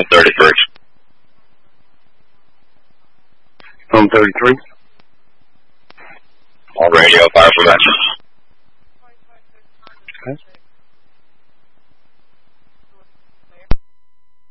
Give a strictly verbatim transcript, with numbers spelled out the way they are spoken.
Home thirty-three. Home thirty-three. On radio, fire for message. Okay.